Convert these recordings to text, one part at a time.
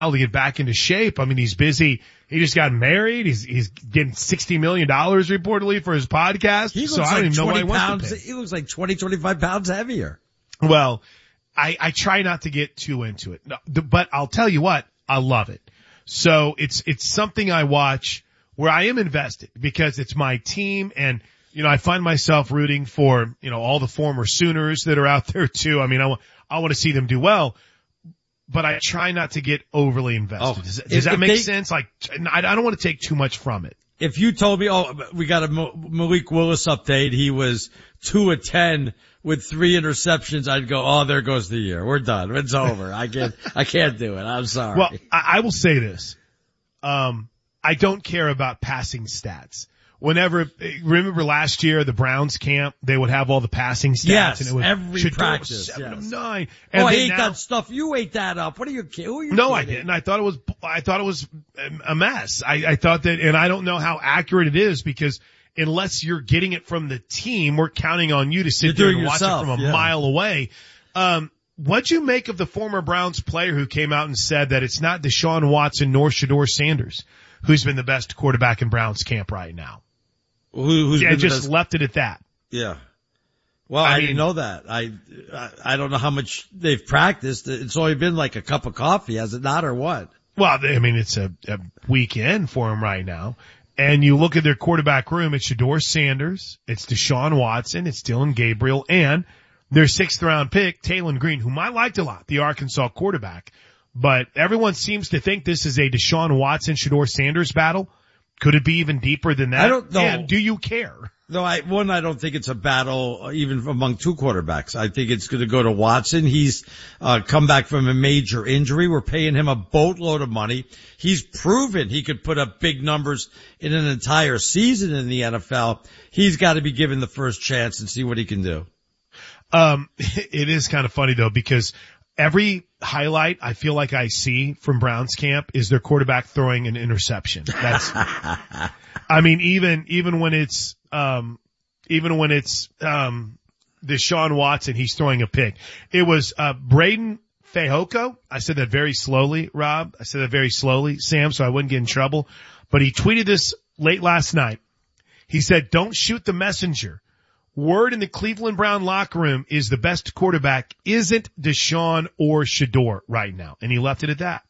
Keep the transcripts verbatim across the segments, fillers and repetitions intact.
to get back into shape. I mean, he's busy. He just got married. He's, he's getting sixty million dollars reportedly for his podcast. He looks so I don't like even know twenty why he pounds. wants to pay. He looks like twenty, twenty-five pounds heavier. Well, I, I try not to get too into it, no, but I'll tell you what, I love it. So it's, it's something I watch where I am invested because it's my team and, you know, I find myself rooting for, you know, all the former Sooners that are out there too. I mean, I want, I want to see them do well, but I try not to get overly invested. Oh, does, does if, that if make they, sense? Like, I, I don't want to take too much from it. If you told me, oh, we got a Malik Willis update, he was two of ten with three interceptions, I'd go, oh, there goes the year. We're done. It's over. I can't, I can't do it. I'm sorry. Well, I, I will say this. Um, I don't care about passing stats. Whenever, remember last year, the Browns camp, they would have all the passing stats. Yes, and it was every Shador practice. Seven Yes. of nine. And oh, I then ate now, that stuff. You ate that up. What are you kidding? Who are you No, kidding? I didn't. I thought it was, I thought it was a mess. I, I thought that, and I don't know how accurate it is because unless you're getting it from the team, we're counting on you to sit You're there and doing watch yourself, it from a yeah. mile away. Um, what'd you make of the former Browns player who came out and said that it's not Deshaun Watson nor Shador Sanders who's been the best quarterback in Browns camp right now? Who, who's yeah, been the just best? left it at that. Yeah. Well, I I, mean- didn't know that. I, I I don't know how much they've practiced. It's only been like a cup of coffee, has it not, or what? Well, I mean, it's a, a weekend for him right now. And you look at their quarterback room, it's Shador Sanders, it's Deshaun Watson, it's Dylan Gabriel, and their sixth round pick, Taylon Green, whom I liked a lot, the Arkansas quarterback. But everyone seems to think this is a Deshaun Watson, Shador Sanders battle. Could it be even deeper than that? I don't know. And do you care? No, I, one, I don't think it's a battle even among two quarterbacks. I think it's going to go to Watson. He's, uh, come back from a major injury. We're paying him a boatload of money. He's proven he could put up big numbers in an entire season in the N F L. He's got to be given the first chance and see what he can do. Um, it is kind of funny though, because every highlight I feel like I see from Browns camp is their quarterback throwing an interception. That's, I mean, even, even when it's, um, even when it's, um, Deshaun Watson, he's throwing a pick. It was, uh, Braden Fehoko. I said that very slowly, Rob. I said that very slowly, Sam, so I wouldn't get in trouble. But he tweeted this late last night. He said, don't shoot the messenger. Word in the Cleveland Brown locker room is the best quarterback isn't Deshaun or Shador right now. And he left it at that.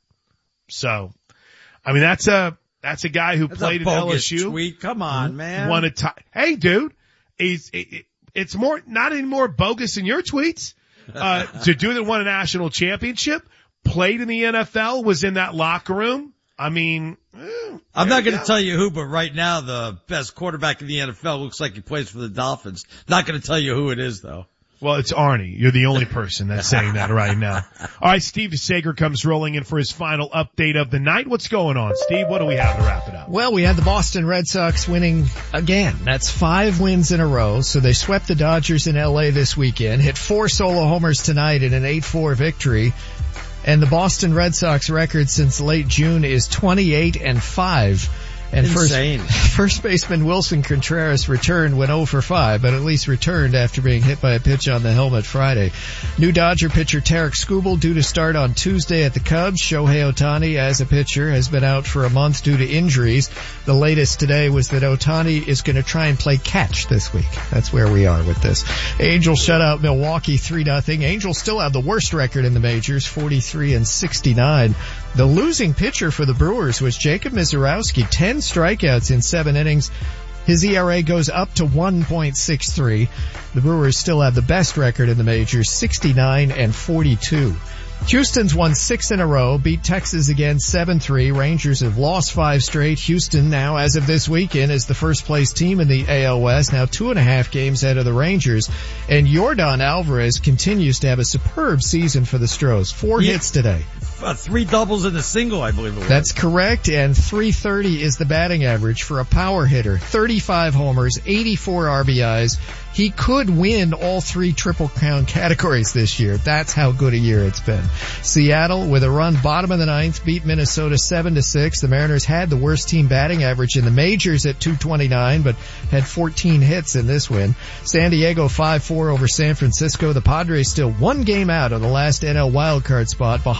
So, I mean, that's a, that's a guy who That's played a at bogus L S U. tweet. Come on, man. Won a ti- Hey, dude, he's, it, it's more, not any more bogus in your tweets. Uh, to do that won a national championship, played in the N F L, was in that locker room. I mean, eh, I'm not going to go. tell you who, but right now the best quarterback in the N F L looks like he plays for the Dolphins. Not going to tell you who it is though. Well, it's Arnie. You're the only person that's saying that right now. All right, Steve DeSager comes rolling in for his final update of the night. What's going on, Steve? What do we have to wrap it up? Well, we had the Boston Red Sox winning again. That's five wins in a row. So they swept the Dodgers in L A this weekend, hit four solo homers tonight in an eight four victory. And the Boston Red Sox record since late June is twenty-eight and five. And Insane. First, first baseman Wilson Contreras returned, went oh for five, but at least returned after being hit by a pitch on the helmet Friday. New Dodger pitcher Tarek Skubal due to start on Tuesday at the Cubs. Shohei Ohtani, as a pitcher, has been out for a month due to injuries. The latest today was that Ohtani is going to try and play catch this week. That's where we are with this. Angels shut out Milwaukee three nothing. Angels still have the worst record in the majors, forty-three and sixty-nine. The losing pitcher for the Brewers was Jacob Mizorowski, ten strikeouts in seven innings. His E R A goes up to one point six three. The Brewers still have the best record in the majors, sixty-nine and forty-two. Houston's won six in a row, beat Texas again seven three. Rangers have lost five straight. Houston now, as of this weekend, is the first place team in the A L West, now two and a half games ahead of the Rangers. And Yordan Alvarez continues to have a superb season for the Stros. Four Yeah. hits today. Uh, three doubles and a single, I believe it was. That's correct, and three thirty is the batting average for a power hitter. thirty-five homers, eighty-four R B Is. He could win all three Triple Crown categories this year. That's how good a year it's been. Seattle, with a run bottom of the ninth, beat Minnesota seven to six. The Mariners had the worst team batting average in the majors at two twenty-nine, but had fourteen hits in this win. San Diego five four over San Francisco. The Padres still one game out of the last N L wildcard spot behind Philadelphia.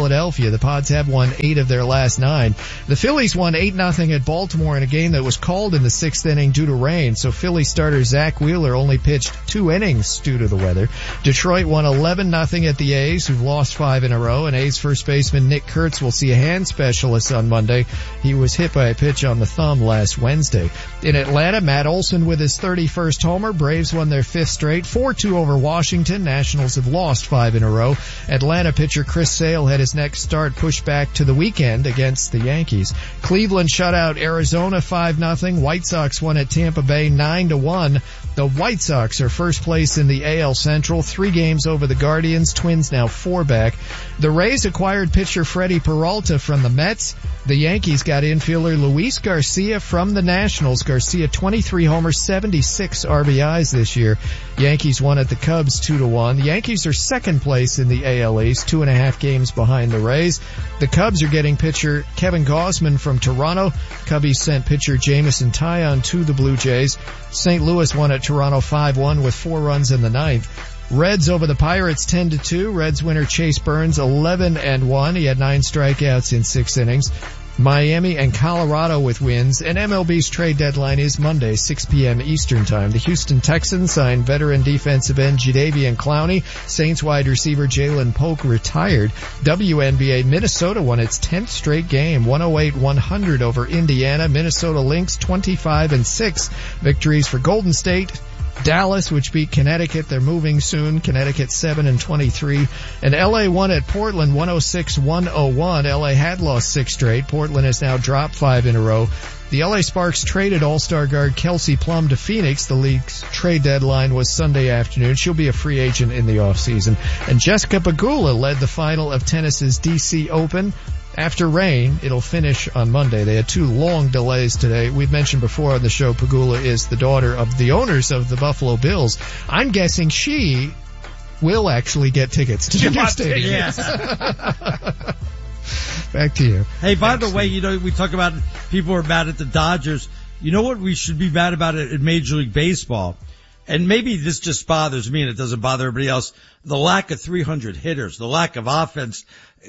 Philadelphia. The Pods have won eight of their last nine. The Phillies won eight nothing at Baltimore in a game that was called in the sixth inning due to rain, so Philly starter Zach Wheeler only pitched two innings due to the weather. Detroit won eleven nothing at the A's, who've lost five in a row, and A's first baseman Nick Kurtz will see a hand specialist on Monday. He was hit by a pitch on the thumb last Wednesday. In Atlanta, Matt Olson with his thirty-first homer. Braves won their fifth straight, four two over Washington. Nationals have lost five in a row. Atlanta pitcher Chris Sale had his next start pushed back to the weekend against the Yankees. Cleveland shut out Arizona five nothing. White Sox won at Tampa Bay nine to one. The White Sox are first place in the A L Central, three games over the Guardians. Twins now four back. The Rays acquired pitcher Freddie Peralta from the Mets. The Yankees got infielder Luis Garcia from the Nationals. Garcia twenty-three homers, seventy-six R B Is this year. Yankees won at the Cubs two to one. The Yankees are second place in the A L East, two and a half games behind the Rays. The Cubs are getting pitcher Kevin Gausman from Toronto. Cubbies sent pitcher Jameson Taillon to the Blue Jays. Saint Louis won at Toronto five one with four runs in the ninth. Reds over the Pirates ten to two. Reds winner Chase Burns eleven and one. He had nine strikeouts in six innings. Miami and Colorado with wins, and M L B's trade deadline is Monday, six p.m. Eastern Time. The Houston Texans signed veteran defensive end Jadeveon Clowney. Saints wide receiver Jalen Polk retired. W N B A Minnesota won its tenth straight game, one oh eight one hundred over Indiana. Minnesota Lynx twenty-five and six. Victories for Golden State, Dallas, which beat Connecticut. They're moving soon. Connecticut seven and twenty-three. And L A won at Portland one oh six one oh one. L A had lost six straight. Portland has now dropped five in a row. The L A Sparks traded All-Star guard Kelsey Plum to Phoenix. The league's trade deadline was Sunday afternoon. She'll be a free agent in the offseason. And Jessica Pegula led the final of tennis's D C Open. After rain, it'll finish on Monday. They had two long delays today. We've mentioned before on the show, Pegula is the daughter of the owners of the Buffalo Bills. I'm guessing she will actually get tickets to the stadium. Yes. Back to you. Hey, by the way, you know, we talk about people are mad at the Dodgers. You know what we should be mad about it in Major League Baseball? And maybe this just bothers me and it doesn't bother everybody else. The lack of three hundred hitters, the lack of offense.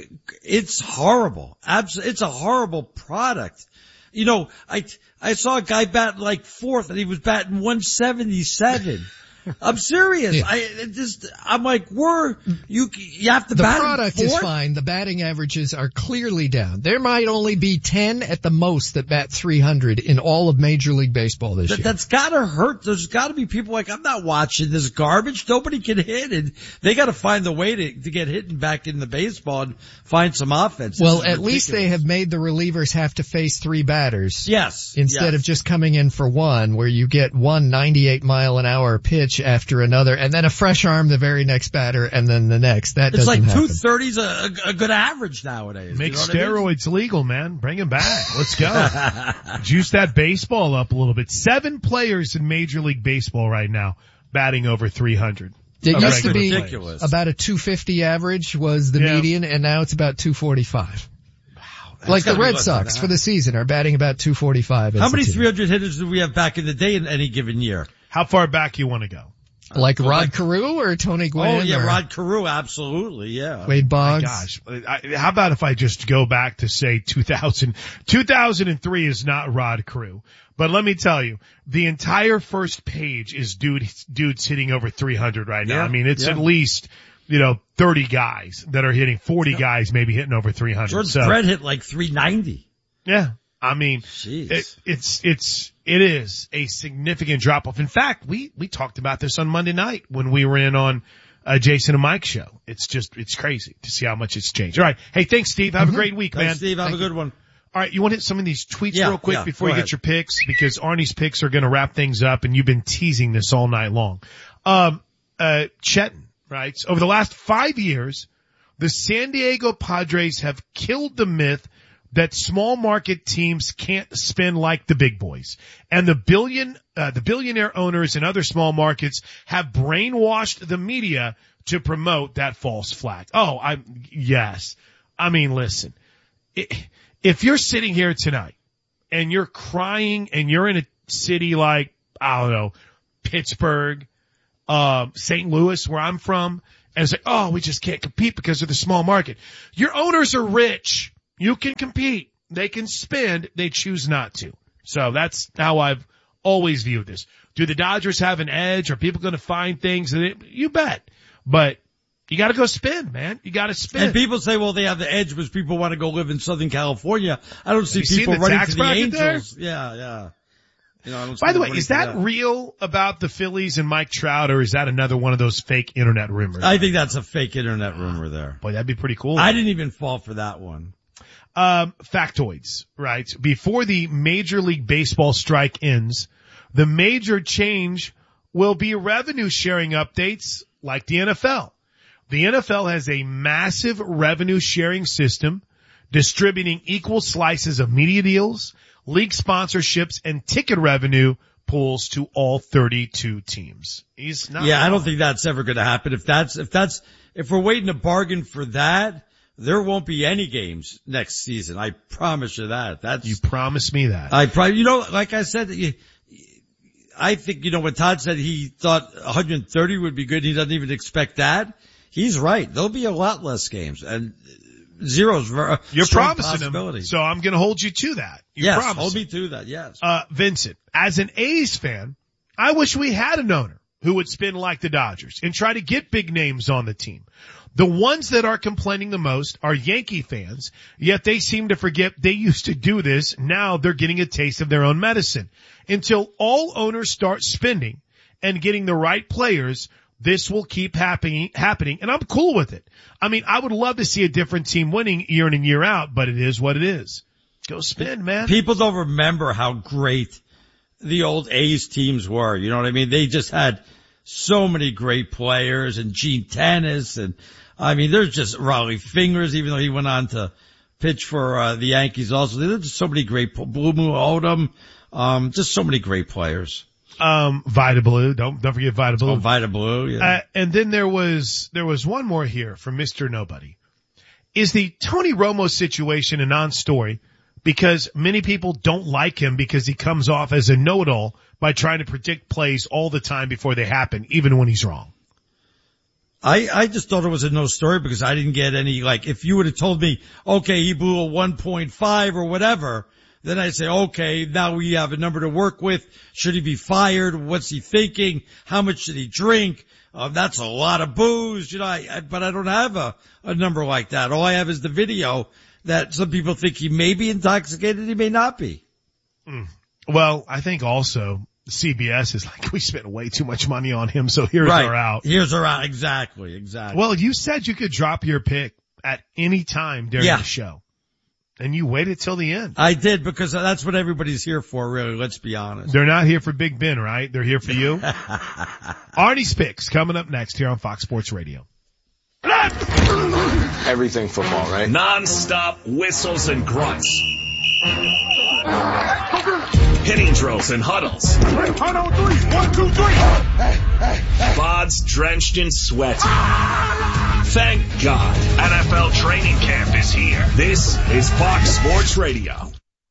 It's horrible. Absolutely. It's a horrible product. You know, I, I saw a guy bat like fourth and he was batting one seventy-seven. I'm serious. Yeah. I it just, I'm like, we're, you, you have to the bat. The product is fine. The batting averages are clearly down. There might only be ten at the most that bat three hundred in all of Major League Baseball this Th- year. That's gotta hurt. There's gotta be people like, I'm not watching this garbage. Nobody can hit, and they gotta find a way to, to get hitting back in the baseball and find some offense. Well, at least they have made the relievers have to face three batters. Yes. Instead yes. of just coming in for one, where you get one ninety-eight mile an hour pitch after another, and then a fresh arm the very next batter, and then the next. That it's doesn't like happen. two thirty's a, a good average nowadays. Make you know steroids I mean? legal, man. Bring them back. Let's go. Juice that baseball up a little bit. Seven players in Major League Baseball right now batting over three hundred. It used to be ridiculous. About a two fifty average was the yeah. median, and now it's about two forty-five. Like the Red Sox for the season are batting about two forty-five. How many three hundred hitters do we have back in the day in any given year? How far back you want to go? Like Rod like, Carew or Tony Gwynn? Oh yeah, or Rod Carew, absolutely, yeah. Wade Boggs. My gosh. I, how about if I just go back to say two thousand? two thousand three is not Rod Carew. But let me tell you, the entire first page is dude, dudes hitting over three hundred right now. Yeah, I mean, it's yeah. at least, you know, thirty guys that are hitting, forty yeah. guys maybe hitting over three hundred. Jordan so, Brett hit like three ninety. Yeah. I mean, it, it's, it's, it is a significant drop off. In fact, we, we talked about this on Monday night when we were in on, uh, Jason and Mike's show. It's just, it's crazy to see how much it's changed. All right. Hey, thanks, Steve. Have mm-hmm. a great week, thanks, man. Steve. Have Thank a good you. one. All right. You want to hit some of these tweets yeah, real quick yeah, before you ahead. get your picks? Because Arnie's picks are going to wrap things up and you've been teasing this all night long. Um, uh, Chetan writes, over the last five years, the San Diego Padres have killed the myth that small market teams can't spin like the big boys. And the billion, uh, the billionaire owners in other small markets have brainwashed the media to promote that false flag. Oh, I, yes. I mean, listen, if you're sitting here tonight and you're crying and you're in a city like, I don't know, Pittsburgh, uh, Saint Louis, where I'm from, And it's like, oh, we just can't compete because of the small market. Your owners are rich. You can compete. They can spend. They choose not to. So that's how I've always viewed this. Do the Dodgers have an edge? Are people going to find things? That it, you bet. But you got to go spend, man. You got to spend. And people say, well, they have the edge because people want to go live in Southern California. I don't see people running to the Angels. There? Yeah, yeah. You know, I don't By the way, is that, that real about the Phillies and Mike Trout, or is that another one of those fake internet rumors? I think that's a fake internet rumor there. Boy, that'd be pretty cool. I didn't even fall for that one. Um, factoids, right? Before the Major League Baseball strike ends, the major change will be revenue sharing updates like the N F L. The N F L has a massive revenue sharing system distributing equal slices of media deals, league sponsorships, and ticket revenue pools to all thirty-two teams. He's not Yeah, wrong. I don't think that's ever going to happen. If that's, if that's, if we're waiting to bargain for that, there won't be any games next season. I promise you that. That's, You promised me that. I probably, you know, like I said, you, I think, you know, when Todd said he thought one hundred thirty would be good, he doesn't even expect that. He's right. There'll be a lot less games, and zero's very, You're strong promising possibility. him, so I'm going to hold you to that. You Yes, promise hold him. me to that, yes. Uh, Vincent, as an A's fan, I wish we had an owner who would spin like the Dodgers and try to get big names on the team. The ones that are complaining the most are Yankee fans, yet they seem to forget they used to do this. Now they're getting a taste of their own medicine. Until all owners start spending and getting the right players, this will keep happening, happening, and I'm cool with it. I mean, I would love to see a different team winning year in and year out, but it is what it is. Go spend, man. People don't remember how great the old A's teams were. You know what I mean? They just had so many great players, and Gene Tennis, and I mean, there's just Raleigh Fingers, even though he went on to pitch for uh, the Yankees also. There's just so many great, Blue Moon Odom, um, just so many great players. Um, Vida Blue. Don't, don't forget Vida Blue. Oh, Vida Blue, yeah. Uh, and then there was, there was one more here from Mister Nobody. Is the Tony Romo situation a non-story because many people don't like him because he comes off as a know-it-all by trying to predict plays all the time before they happen, even when he's wrong? I, I just thought it was a no story because I didn't get any, like, if you would have told me, okay, he blew a one point five or whatever, then I'd say, okay, now we have a number to work with. Should he be fired? What's he thinking? How much should he drink? Uh, that's a lot of booze, you know, I, I, but I don't have a, a number like that. All I have is the video that some people think he may be intoxicated, he may not be. Mm. Well, I think also C B S is like, we spent way too much money on him, so here's Right. our out. Here's our out. Exactly, exactly. Well, you said you could drop your pick at any time during Yeah. the show. And you waited till the end. I did because that's what everybody's here for, really. Let's be honest. They're not here for Big Ben, right? They're here for you. Arnie's picks coming up next here on Fox Sports Radio. Everything football, right? Non-stop whistles and grunts. Hitting drills and huddles. Bods drenched in sweat. Thank God, N F L training camp is here. This is Fox Sports Radio.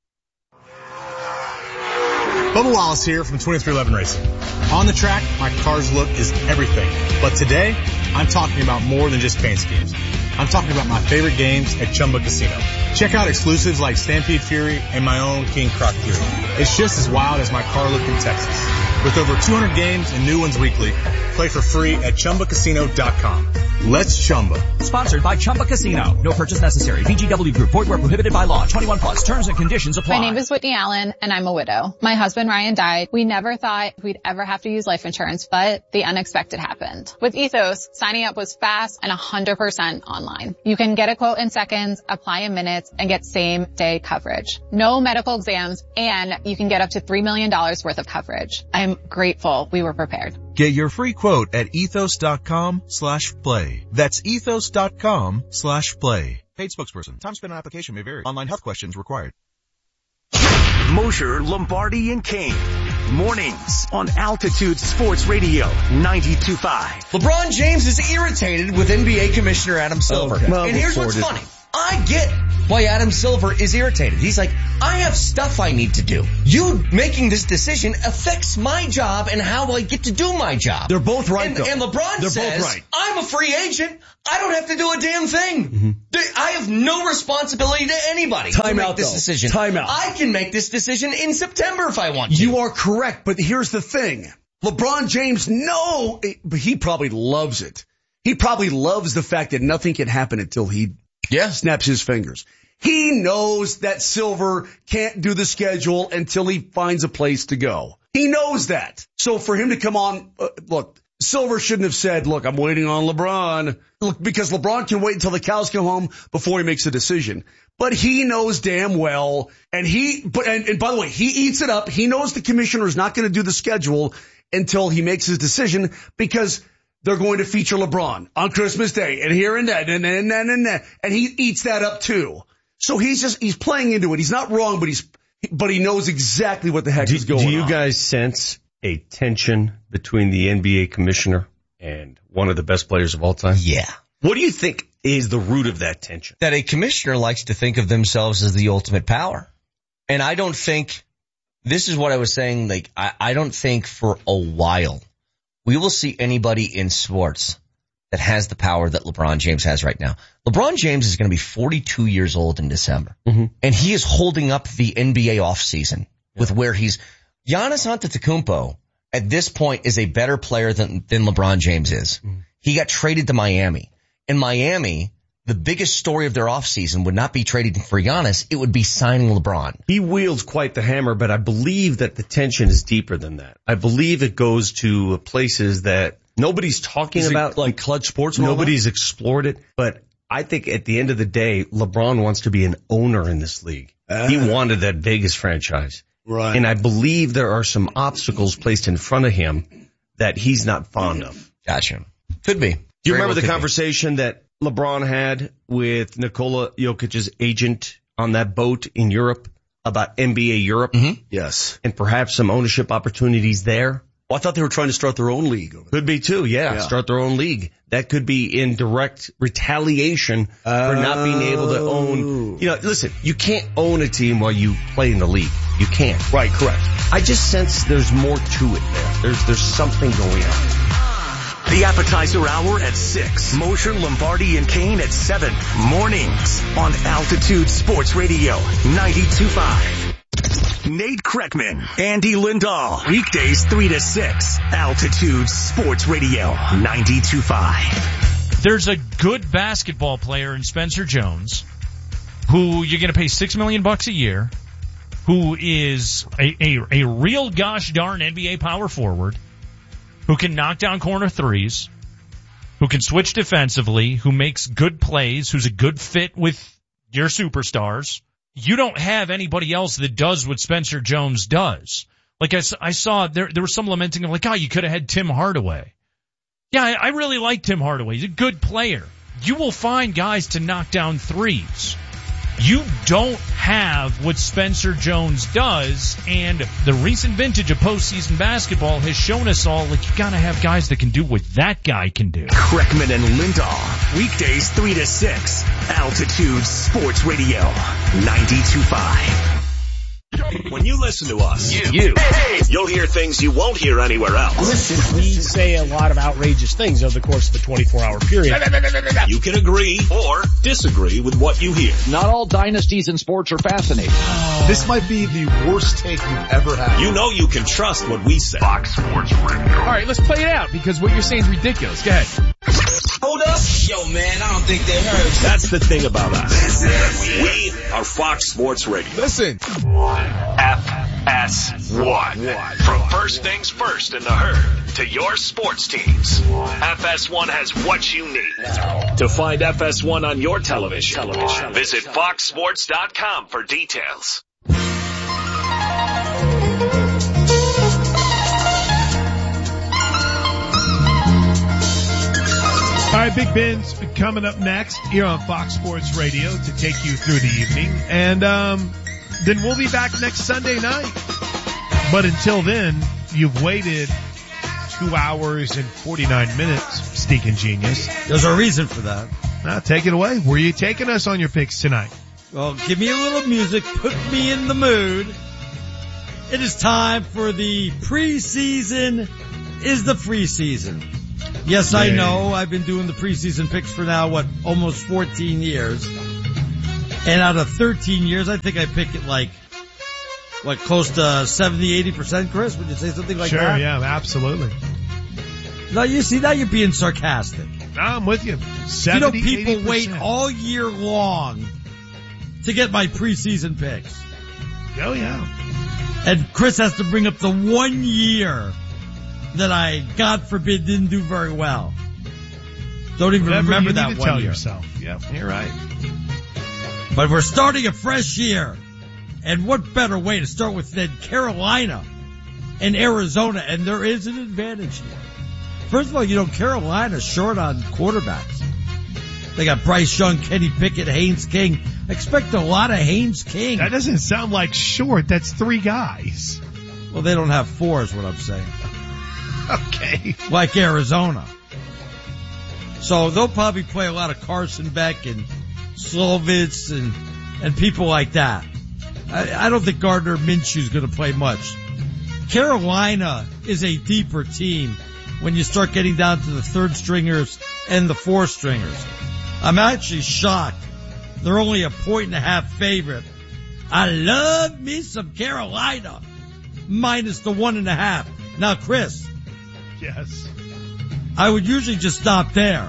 Bubba Wallace here from twenty-three eleven Racing. On the track, my car's look is everything. But today, I'm talking about more than just paint schemes. I'm talking about my favorite games at Chumba Casino. Check out exclusives like Stampede Fury and my own King Croc Fury. It's just as wild as my car look in Texas. With over two hundred games and new ones weekly, play for free at Chumba Casino dot com. Let's Chumba. Sponsored by Chumba Casino. No purchase necessary. V G W Group. Void where prohibited by law. twenty-one plus. Terms and conditions apply. My name is Whitney Allen, and I'm a widow. My husband Ryan died. We never thought we'd ever have to use life insurance, but the unexpected happened. With Ethos, signing up was fast and one hundred percent online. You can get a quote in seconds, apply in minutes, and get same-day coverage. No medical exams, and you can get up to three million dollars worth of coverage. I'm grateful we were prepared. Get your free quote at ethos dot com slash play. That's ethos dot com slash play. Paid spokesperson. Time spent on application may vary. Online health questions required. Mosher, Lombardi, and Kane. Mornings on Altitude Sports Radio ninety-two point five. LeBron James is irritated with N B A Commissioner Adam Silver. Okay. Well, and here's what's before funny. I get it. why Adam Silver is irritated. He's like, I have stuff I need to do. You making this decision affects my job and how I get to do my job. They're both right, and, though. And LeBron They're says, both right. I'm a free agent. I don't have to do a damn thing. Mm-hmm. I have no responsibility to anybody Time to make out, this though. decision. Time out. I can make this decision in September if I want to. You are correct, but here's the thing. LeBron James, no, but he probably loves it. He probably loves the fact that nothing can happen until he yeah. snaps his fingers. He knows that Silver can't do the schedule until he finds a place to go. He knows that. So for him to come on, uh, look, Silver shouldn't have said, look, I'm waiting on LeBron. Look, because LeBron can wait until the cows come home before he makes a decision. But he knows damn well, and he, but, and, and by the way, he eats it up. He knows the commissioner is not going to do the schedule until he makes his decision because they're going to feature LeBron on Christmas Day and here and that and and and and that. And he eats that up too. So he's just, he's playing into it. He's not wrong, but he's, but he knows exactly what the heck do, is going on. Do you on. guys sense a tension between the N B A commissioner and one of the best players of all time? Yeah. What do you think is the root of that tension? That a commissioner likes to think of themselves as the ultimate power. And I don't think, this is what I was saying, like, I, I don't think for a while we will see anybody in sports that has the power that LeBron James has right now. LeBron James is going to be forty-two years old in December. Mm-hmm. And he is holding up the N B A offseason yeah. with where he's, Giannis Antetokounmpo at this point is a better player than, than LeBron James is. Mm-hmm. He got traded to Miami. In Miami, the biggest story of their offseason would not be trading for Giannis. It would be signing LeBron. He wields quite the hammer, but I believe that the tension is deeper than that. I believe it goes to places that nobody's talking is about. Like Clutch Sports? Nobody's explored it. But I think at the end of the day, LeBron wants to be an owner in this league. Uh, he wanted that Vegas franchise. Right. And I believe there are some obstacles placed in front of him that he's not fond of. Gotcha. Could be. Do you Very remember well the conversation be. that LeBron had with Nikola Jokic's agent on that boat in Europe about N B A Europe? Mm-hmm. Yes. And perhaps some ownership opportunities there? Well, I thought they were trying to start their own league. Over there. Could be too, yeah, yeah. Start their own league. That could be in direct retaliation uh, for not being able to own. You know, listen, you can't own a team while you play in the league. You can't. Right, correct. I just sense there's more to it there. There's, there's something going on. The appetizer hour at six. Mosher, Lombardi, and Kane at seven. Mornings on Altitude Sports Radio ninety-two point five. Nate Kreckman, Andy Lindahl. Weekdays three to six. Altitude Sports Radio ninety-two point five. There's a good basketball player in Spencer Jones who you're going to pay six million bucks a year, who is a, a, a real gosh darn N B A power forward, who can knock down corner threes, who can switch defensively, who makes good plays, who's a good fit with your superstars. You don't have anybody else that does what Spencer Jones does. Like I, I saw, there there was some lamenting of like, oh, you could have had Tim Hardaway. Yeah, I, I really like Tim Hardaway. He's a good player. You will find guys to knock down threes. You don't have what Spencer Jones does, and the recent vintage of postseason basketball has shown us all, like, you gotta have guys that can do what that guy can do. Kreckman and Lindahl, weekdays three to six, Altitude Sports Radio, ninety-two point five. When you listen to us, you, you hey, you'll hear things you won't hear anywhere else. Listen, we say a lot of outrageous things over the course of a twenty-four hour period. You can agree or disagree with what you hear. Not all dynasties in sports are fascinating. Oh. This might be the worst take you've ever had. You know you can trust what we say. Fox Sports Radio. All right, let's play it out because what you're saying is ridiculous. Go ahead. Hold up. Yo, man, I don't think they heard. That's the thing about us. We are Fox Sports Radio. Listen. F S one. From first things first in the herd to your sports teams. F S one has what you need. To find F S one on your television, television. visit fox sports dot com for details. All right, Big Ben's coming up next here on Fox Sports Radio to take you through the evening. And um, then we'll be back next Sunday night. But until then, you've waited two hours and forty-nine minutes, Stinking Genius. There's a reason for that. Now, take it away. Where are you taking us on your picks tonight? Well, give me a little music. Put me in the mood. It is time for the preseason is the free season. Yes, I know. I've been doing the preseason picks for now, what, almost fourteen years. And out of thirteen years, I think I pick it like, what, close to seventy, eighty percent, Chris? Would you say something like sure, that? Sure, yeah, absolutely. Now, you see, now you're being sarcastic. No, I'm with you. You know, people eighty percent. wait all year long to get my preseason picks. Oh, yeah. And Chris has to bring up the one year that I, God forbid, didn't do very well. Don't even Whatever remember you that need to one tell year. yourself. Yeah, you're right. But we're starting a fresh year. And what better way to start with than Carolina and Arizona? And there is an advantage here. First of all, you know, Carolina's short on quarterbacks. They got Bryce Young, Kenny Pickett, Haynes King. Expect a lot of Haynes King. That doesn't sound like short. That's three guys. Well, they don't have four is what I'm saying. Okay. Like Arizona. So they'll probably play a lot of Carson Beck and Slovitz and, and people like that. I, I don't think Gardner Minshew's going to play much. Carolina is a deeper team when you start getting down to the third stringers and the four stringers. I'm actually shocked. They're only a point and a half favorite. I love me some Carolina. Minus the one and a half. Now, Chris. Yes. I would usually just stop there.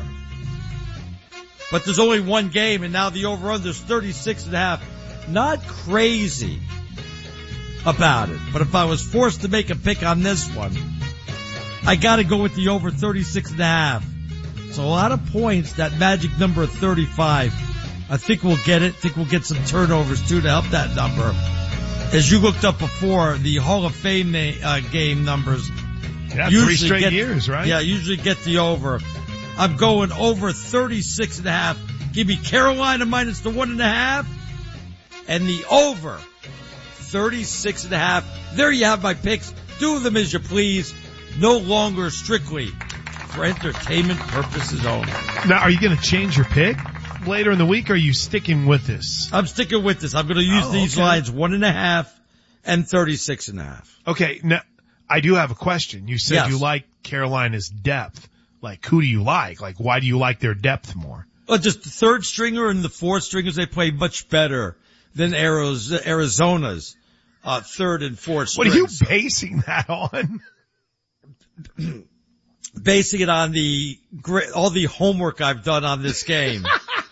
But there's only one game and now the over-under is thirty-six and a half. Not crazy about it. But if I was forced to make a pick on this one, I gotta go with the over thirty-six and a half. It's a lot of points, that magic number of thirty-five. I think we'll get it. I think we'll get some turnovers too to help that number. As you looked up before, the Hall of Fame uh, game numbers. Yeah, three straight get, years, right? Yeah, usually get the over. I'm going over thirty-six and a half. Give me Carolina minus the one and a half and the over thirty-six and a half. There you have my picks. Do them as you please. No longer strictly for entertainment purposes only. Now, are you going to change your pick later in the week, or are you sticking with this? I'm sticking with this. I'm going to use oh, these okay. lines one and a half and thirty-six and a half. Okay. Now, I do have a question. You said yes. you like Carolina's depth. Like, who do you like? Like, why do you like their depth more? Well, just the third stringer and the fourth stringers, they play much better than Arizona's uh, third and fourth strings. What are you basing that on? Basing it on the all the homework I've done on this game.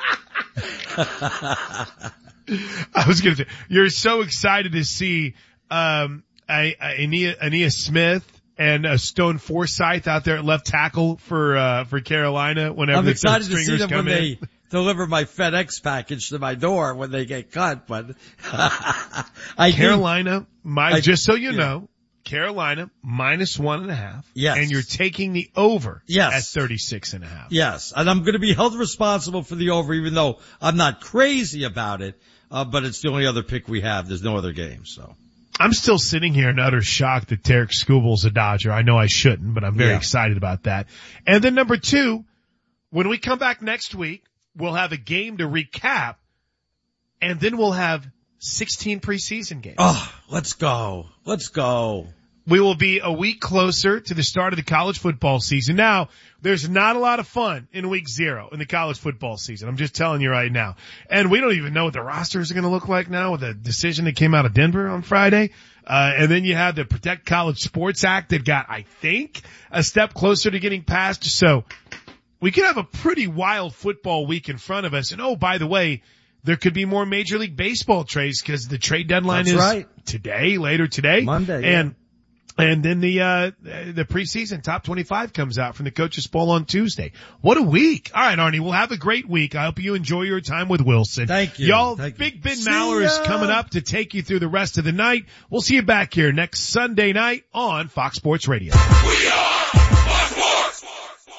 I was going to say, you're so excited to see um Ania, Ania Smith and uh, Stone Forsythe out there at left tackle for uh for Carolina whenever I'm the excited to see them come when in. they deliver my FedEx package to my door when they get cut. But I Carolina, do, my I, just so you yeah. know, Carolina minus one and a half. Yes. And you're taking the over yes. at thirty-six and a half. Yes. And I'm going to be held responsible for the over, even though I'm not crazy about it. Uh, but it's the only other pick we have. There's no other game, so. I'm still sitting here in utter shock that Tarek Skubel's a Dodger. I know I shouldn't, but I'm very yeah. excited about that. And then number two, when we come back next week, we'll have a game to recap, and then we'll have sixteen preseason games. Oh, let's go. Let's go. We will be a week closer to the start of the college football season. Now, there's not a lot of fun in week zero in the college football season. I'm just telling you right now. And we don't even know what the rosters are going to look like now with the decision that came out of Denver on Friday. Uh, and then you have the Protect College Sports Act that got, I think, a step closer to getting passed. So we could have a pretty wild football week in front of us. And oh, by the way, there could be more Major League Baseball trades because the trade deadline That's is right. today, later today. Monday. Yeah. And And then the, uh, the preseason top twenty-five comes out from the Coaches Poll on Tuesday. What a week. All right, Arnie, we'll have a great week. I hope you enjoy your time with Wilson. Thank you. Y'all, Thank Big you. Ben See Maller is ya. coming up to take you through the rest of the night. We'll see you back here next Sunday night on Fox Sports Radio. We are Fox Sports.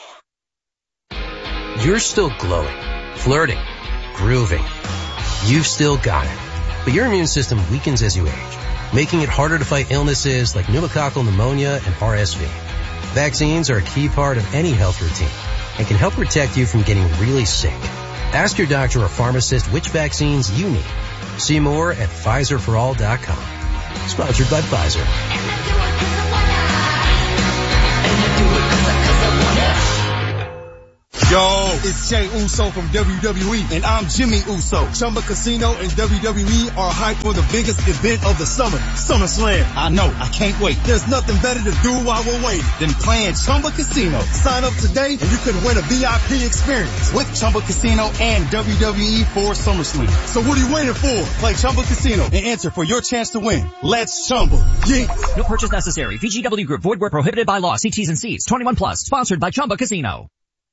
You're still glowing, flirting, grooving. You've still got it. But your immune system weakens as you age, making it harder to fight illnesses like pneumococcal pneumonia and R S V. Vaccines are a key part of any health routine and can help protect you from getting really sick. Ask your doctor or pharmacist which vaccines you need. See more at Pfizer for all dot com. Sponsored by Pfizer. Yo, it's Jey Uso from W W E, and I'm Jimmy Uso. Chumba Casino and W W E are hyped for the biggest event of the summer, SummerSlam. I know, I can't wait. There's nothing better to do while we're waiting than playing Chumba Casino. Sign up today and you could win a V I P experience with Chumba Casino and W W E for SummerSlam. So what are you waiting for? Play Chumba Casino and enter for your chance to win. Let's Chumba. Yeah. No purchase necessary. V G W Group. Void where prohibited by law. See T's and C's. twenty-one plus. Sponsored by Chumba Casino.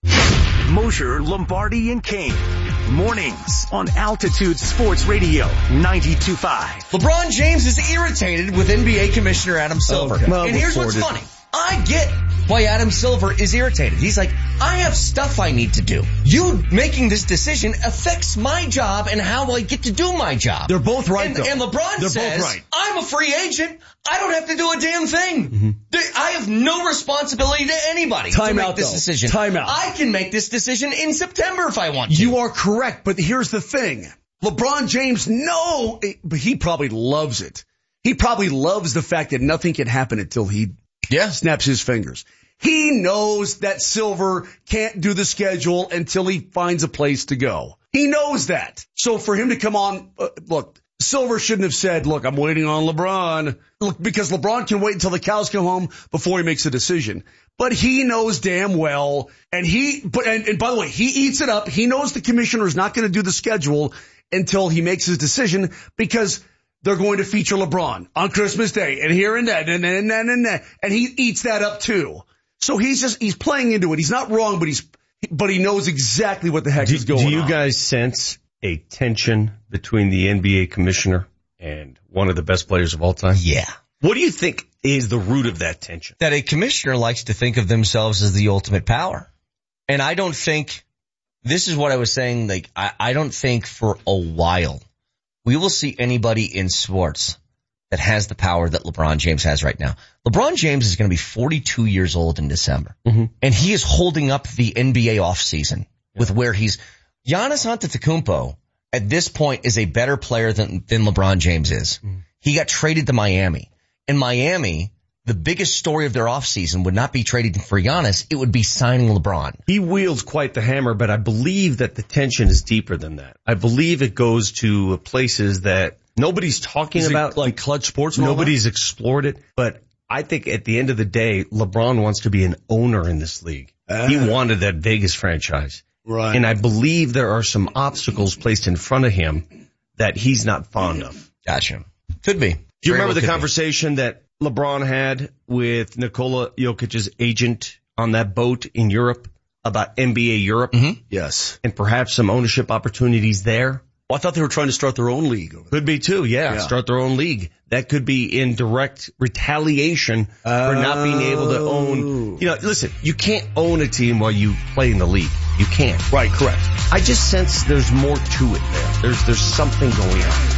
Mosher, Lombardi, and Kane. Mornings on Altitude Sports Radio ninety-two point five. LeBron James is irritated with N B A Commissioner Adam Silver. Okay. Well, and here's what's it. funny. I get why Adam Silver is irritated. He's like, I have stuff I need to do. You making this decision affects my job and how I get to do my job. They're both right, and, though. And LeBron They're says, both right. I'm a free agent. I don't have to do a damn thing. Mm-hmm. I have no responsibility to anybody Time to make out, this though. decision. Time out. I can make this decision in September if I want to. You are correct, but here's the thing. LeBron James, no, but he probably loves it. He probably loves the fact that nothing can happen until he yeah. snaps his fingers. He knows that Silver can't do the schedule until he finds a place to go. He knows that. So for him to come on, uh, look, Silver shouldn't have said, look, I'm waiting on LeBron. Look, because LeBron can wait until the cows come home before he makes a decision. But he knows damn well, and he, but, and, and by the way, he eats it up. He knows the commissioner is not going to do the schedule until he makes his decision because they're going to feature LeBron on Christmas Day and here and that and and and and that. And he eats that up too. So he's just, he's playing into it. He's not wrong, but he's, but he knows exactly what the heck do, is going on. Do you on. guys sense a tension between the N B A commissioner and one of the best players of all time? Yeah. What do you think is the root of that tension? That a commissioner likes to think of themselves as the ultimate power. And I don't think, this is what I was saying, like, I, I don't think for a while we will see anybody in sports that has the power that LeBron James has right now. LeBron James is going to be forty-two years old in December. Mm-hmm. And he is holding up the N B A offseason yeah. with where he's, Giannis Antetokounmpo at this point is a better player than, than LeBron James is. Mm-hmm. He got traded to Miami. In Miami, the biggest story of their offseason would not be trading for Giannis. It would be signing LeBron. He wields quite the hammer, but I believe that the tension is deeper than that. I believe it goes to places that nobody's talking is about. Like clutch sports? Nobody's explored it. But I think at the end of the day, LeBron wants to be an owner in this league. Uh, he wanted that Vegas franchise. Right. And I believe there are some obstacles placed in front of him that he's not fond of. Gotcha. Could be. Do you Very remember well the conversation be. that LeBron had with Nikola Jokic's agent on that boat in Europe about N B A Europe? Mm-hmm. Yes. And perhaps some ownership opportunities there? Well, I thought they were trying to start their own league. Over there. Could be too, yeah, yeah. Start their own league. That could be in direct retaliation oh. for not being able to own. You know, listen, you can't own a team while you play in the league. You can't. Right, correct. I just sense there's more to it there. There's there's something going on.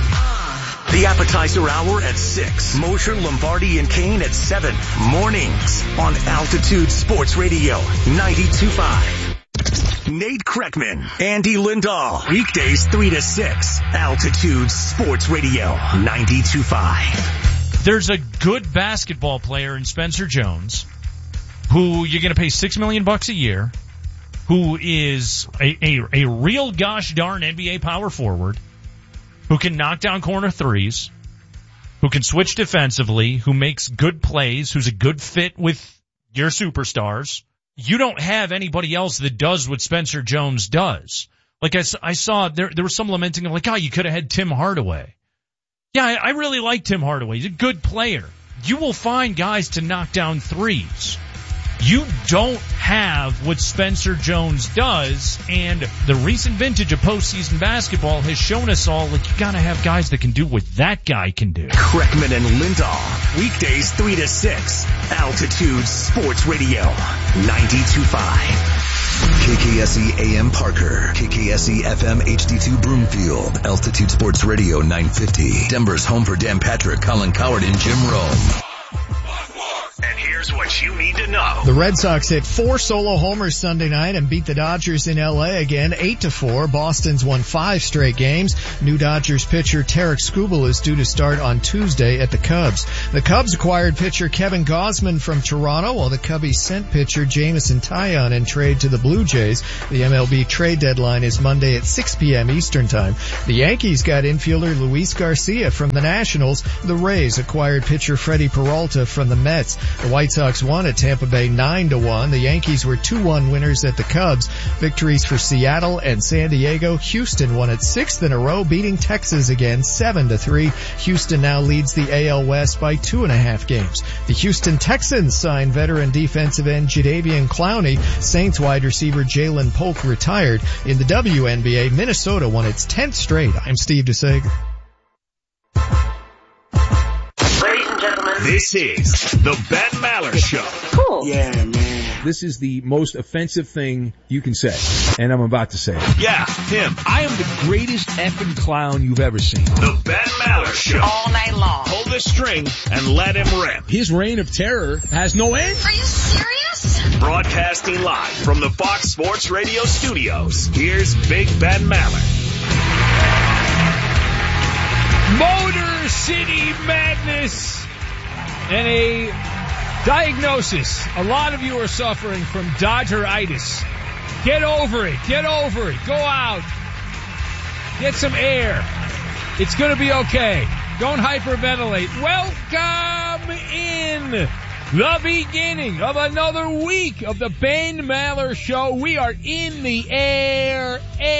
The appetizer hour at six. Mosher, Lombardi, and Kane at seven. Mornings on Altitude Sports Radio ninety-two point five. Nate Kreckman, Andy Lindahl. Weekdays three to six. Altitude Sports Radio ninety-two point five. There's a good basketball player in Spencer Jones who you're going to pay six million bucks a year, who is a, a, a real gosh darn N B A power forward, who can knock down corner threes, who can switch defensively, who makes good plays, who's a good fit with your superstars. You don't have anybody else that does what Spencer Jones does. Like I, I saw there, there was some lamenting of like, oh, you could have had Tim Hardaway. Yeah, I, I really like Tim Hardaway. He's a good player. You will find guys to knock down threes. You don't have what Spencer Jones does, and the recent vintage of postseason basketball has shown us all, like, you gotta have guys that can do what that guy can do. Kreckman and Lindahl, weekdays three to six, Altitude Sports Radio, ninety-two point five. K K S E A M Parker, K K S E F M H D two Broomfield, Altitude Sports Radio nine fifty, Denver's home for Dan Patrick, Colin Coward, and Jim Rome. And here's what you need to know. The Red Sox hit four solo homers Sunday night and beat the Dodgers in L A again, eight to four. Boston's won five straight games. New Dodgers pitcher Tarik Skubal is due to start on Tuesday at the Cubs. The Cubs acquired pitcher Kevin Gausman from Toronto, while the Cubbies sent pitcher Jameson Taillon in trade to the Blue Jays. The M L B trade deadline is Monday at six p.m. Eastern Time. The Yankees got infielder Luis Garcia from the Nationals. The Rays acquired pitcher Freddie Peralta from the Mets. The White Sox won at Tampa Bay nine to one. The Yankees were two one winners at the Cubs. Victories for Seattle and San Diego. Houston won its sixth in a row, beating Texas again seven to three. Houston now leads the A L West by two and a half games. The Houston Texans signed veteran defensive end Jadeveon Clowney. Saints wide receiver Jalen Polk retired. In the W N B A, Minnesota won its tenth straight. I'm Steve DeSager. This is the Ben Maller Show. Cool. Yeah, man. This is the most offensive thing you can say, and I'm about to say it. Yeah, him. I am the greatest effing clown you've ever seen. The Ben Maller Show. All night long. Pull the string and let him rip. His reign of terror has no end. Are you serious? Broadcasting live from the Fox Sports Radio studios, here's Big Ben Maller. Motor City Madness. And a diagnosis. A lot of you are suffering from Dodgeritis. Get over it. Get over it. Go out. Get some air. It's going to be okay. Don't hyperventilate. Welcome in the beginning of another week of the Ben Maller Show. We are in the air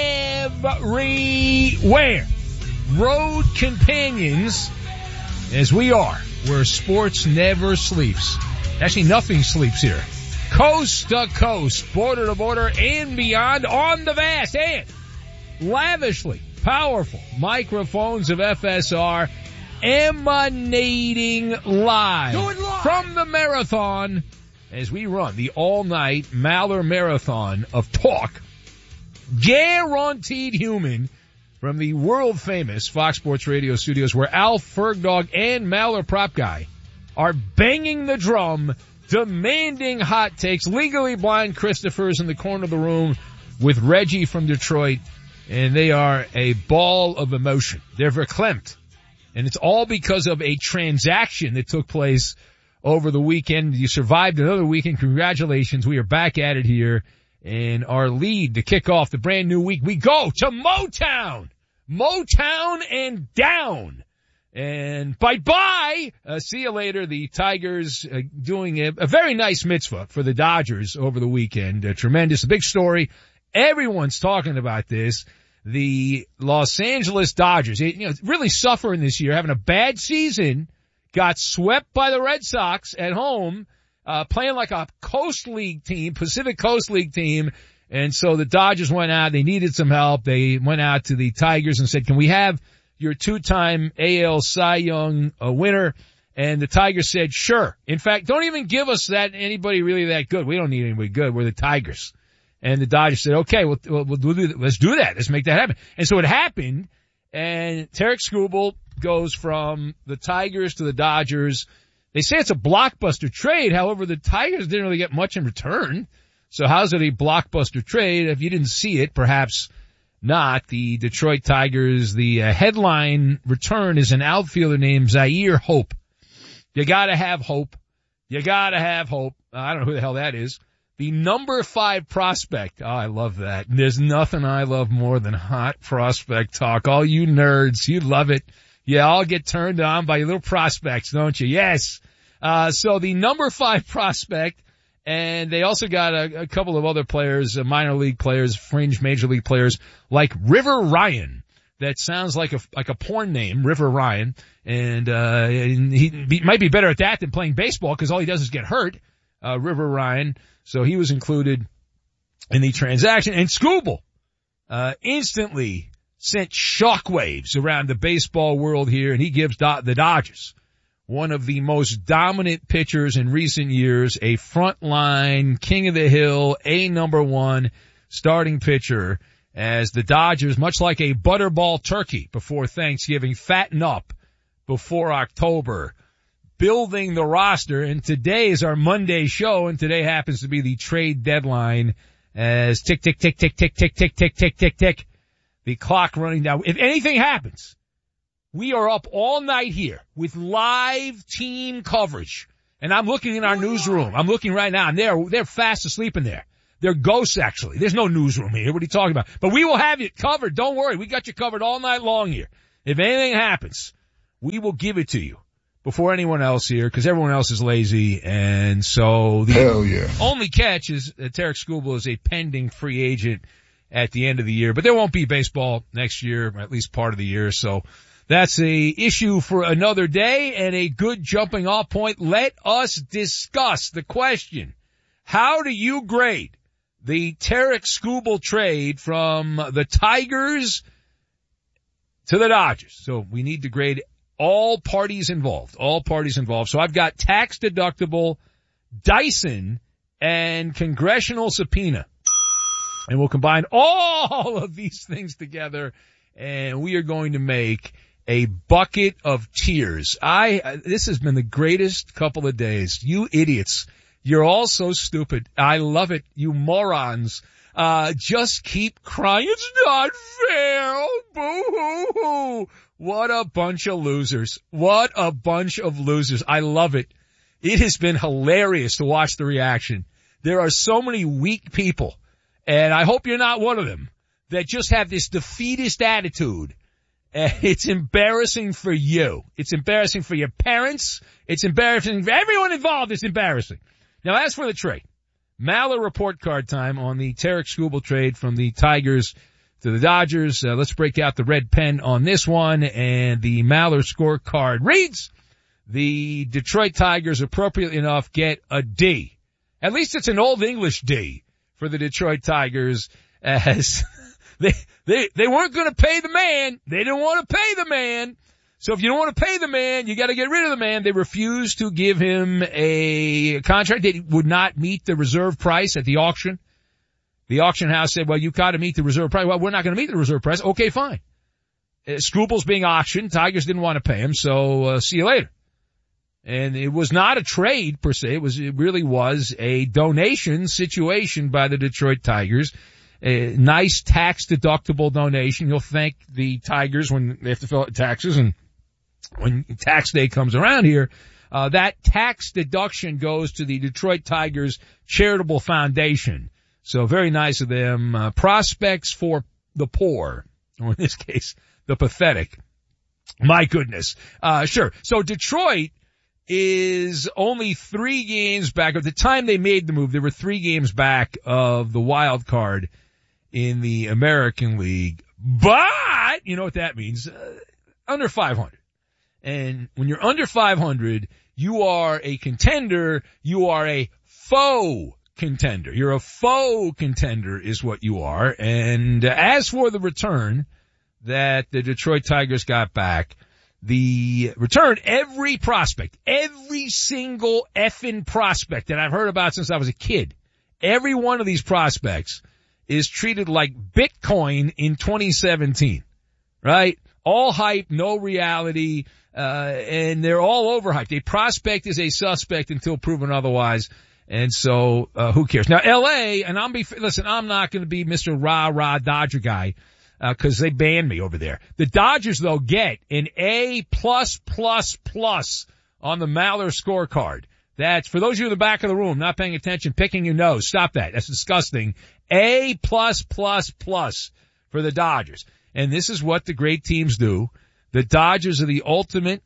everywhere. Road companions, as we are, where sports never sleeps. Actually, nothing sleeps here. Coast to coast, border to border, and beyond on the vast and lavishly powerful microphones of F S R emanating live, live from the marathon as we run the all-night Maller Marathon of talk. Guaranteed human from the world-famous Fox Sports Radio studios, where Al Fergdog and Maller Prop Guy are banging the drum, demanding hot takes. Legally Blind Christopher's in the corner of the room with Reggie from Detroit, and they are a ball of emotion. They're verklempt, and it's all because of a transaction that took place over the weekend. You survived another weekend. Congratulations. We are back at it here. And our lead to kick off the brand new week, we go to Motown. Motown and down. And bye-bye. Uh, see you later. The Tigers uh, doing a, a very nice mitzvah for the Dodgers over the weekend. Uh, tremendous. A big story. Everyone's talking about this. The Los Angeles Dodgers, you know, really suffering this year, having a bad season, got swept by the Red Sox at home. Uh, playing like a Coast League team, Pacific Coast League team. And so the Dodgers went out. They needed some help. They went out to the Tigers and said, can we have your two-time A L Cy Young uh, winner? And the Tigers said, sure. In fact, don't even give us that anybody really that good. We don't need anybody good. We're the Tigers. And the Dodgers said, okay, we'll, we'll, we'll do, let's do that. Let's make that happen. And so it happened. And Tarik Skubal goes from the Tigers to the Dodgers. They say it's a blockbuster trade. However, the Tigers didn't really get much in return. So how's it a blockbuster trade? If you didn't see it, perhaps not. The Detroit Tigers, the uh, headline return is an outfielder named Zaire Hope. You gotta have hope. You gotta have hope. Uh, I don't know who the hell that is. The number five prospect. Oh, I love that. There's nothing I love more than hot prospect talk. All you nerds, you love it. You all get turned on by your little prospects, don't you? Yes. Uh, so the number five prospect, and they also got a, a couple of other players, uh, minor league players, fringe major league players, like River Ryan. That sounds like a, like a porn name, River Ryan. And, uh, and he be, might be better at that than playing baseball because all he does is get hurt, uh, River Ryan. So he was included in the transaction. And Skubal, uh, instantly sent shockwaves around the baseball world here, and he gives Do- the Dodgers one of the most dominant pitchers in recent years, a frontline, king of the hill, a number one starting pitcher, as the Dodgers, much like a butterball turkey before Thanksgiving, fatten up before October. building the roster, and today is our Monday show, and today happens to be the trade deadline as tick, tick, tick, tick, tick, tick, tick, tick, tick, tick, tick, the clock running down. If anything happens, we are up all night here with live team coverage, and I'm looking in our newsroom. I'm looking right now, and they're, they're fast asleep in there. They're ghosts, actually. There's no newsroom here. What are you talking about? But we will have you covered. Don't worry. We got you covered all night long here. If anything happens, we will give it to you before anyone else here, because everyone else is lazy. And so the Hell yeah. only catch is that Tarek Skubal is a pending free agent at the end of the year. But there won't be baseball next year, at least part of the year. So that's a issue for another day and a good jumping off point. Let us discuss the question. How do you grade the Tarek Skubal trade from the Tigers to the Dodgers? So we need to grade all parties involved, all parties involved. So I've got tax deductible, Dyson, and congressional subpoena. And we'll combine all of these things together, and we are going to make a bucket of tears. I, this has been the greatest couple of days. You idiots. You're all so stupid. I love it. You morons. Uh, just keep crying. It's not fair. Oh, boo-hoo-hoo. What a bunch of losers. What a bunch of losers. I love it. It has been hilarious to watch the reaction. There are so many weak people, and I hope you're not one of them, that just have this defeatist attitude. And it's embarrassing for you. It's embarrassing for your parents. It's embarrassing for everyone involved. It's embarrassing. Now, as for the trade, Maller report card time on the Tarek Skubal trade from the Tigers to the Dodgers. Uh, let's break out the red pen on this one, and the Maller scorecard reads, the Detroit Tigers, appropriately enough, get a D. At least it's an Old English D for the Detroit Tigers, as they they they weren't going to pay the man. They didn't want to pay the man. So if you don't want to pay the man, you got to get rid of the man. They refused to give him a contract that would not meet the reserve price at the auction. The auction house said, well, you got to meet the reserve price. Well, we're not going to meet the reserve price. Okay, fine. Uh, Skubal's being auctioned. Tigers didn't want to pay him, so uh, see you later. And it was not a trade per se. It was, it really was a donation situation by the Detroit Tigers. A nice tax deductible donation. You'll thank the Tigers when they have to fill out taxes, and when tax day comes around here, uh, that tax deduction goes to the Detroit Tigers Charitable Foundation. So very nice of them. Uh, prospects for the poor, or in this case, the pathetic. My goodness. Uh, sure. So Detroit is only three games back. At the time they made the move, they were three games back of the wild card in the American League. But, you know what that means? Uh, under five hundred. And when you're under five hundred, you are a contender. You are a faux contender. You're a faux contender is what you are. And as for the return that the Detroit Tigers got back, the return, every prospect, every single effing prospect that I've heard about since I was a kid, every one of these prospects is treated like Bitcoin in twenty seventeen, right? All hype, no reality. Uh, and they're all overhyped. A prospect is a suspect until proven otherwise. And so, uh, who cares? Now, L A, and I'm be, listen, I'm not going to be Mister Rah-Rah Dodger guy, uh, cause they banned me over there. The Dodgers, though, get an A plus plus plus on the Maller scorecard. That's, for those of you in the back of the room not paying attention, picking your nose. Stop that. That's disgusting. A plus plus plus for the Dodgers. And this is what the great teams do. The Dodgers are the ultimate